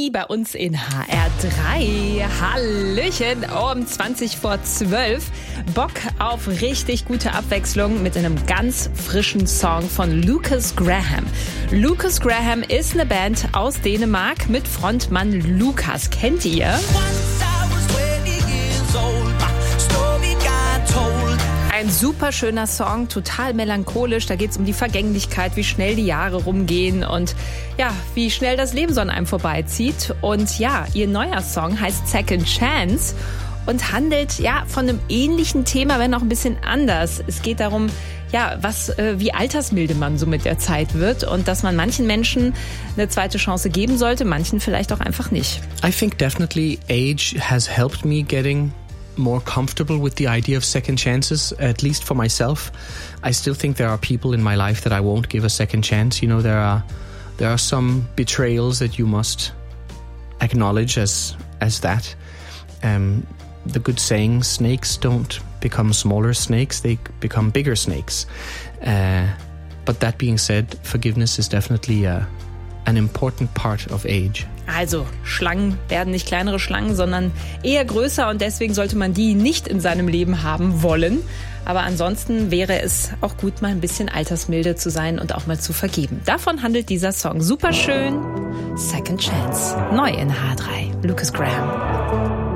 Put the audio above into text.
Lee bei uns in HR3. Hallöchen, um 11:20. Bock auf richtig gute Abwechslung mit einem ganz frischen Song von Lukas Graham. Lukas Graham ist eine Band aus Dänemark mit Frontmann Lukas. Kennt ihr? Ein super schöner Song, total melancholisch. Da geht es um die Vergänglichkeit, wie schnell die Jahre rumgehen und ja, wie schnell das Leben so an einem vorbeizieht. Und ja, ihr neuer Song heißt Second Chance und handelt ja von einem ähnlichen Thema, wenn auch ein bisschen anders. Es geht darum, ja, wie altersmilde man so mit der Zeit wird und dass man manchen Menschen eine zweite Chance geben sollte, manchen vielleicht auch einfach nicht. I think definitely age has helped me getting more comfortable with the idea of second chances, at least for myself. I still think there are people in my life that I won't give a second chance. You know, there are some betrayals that you must acknowledge as that. The good saying, snakes don't become smaller snakes, they become bigger snakes. But that being said, forgiveness is definitely an important part of age. Also, Schlangen werden nicht kleinere Schlangen, sondern eher größer und deswegen sollte man die nicht in seinem Leben haben wollen. Aber ansonsten wäre es auch gut, mal ein bisschen altersmilde zu sein und auch mal zu vergeben. Davon handelt dieser Song. Superschön. Second Chance. Neu in H3. Lukas Graham.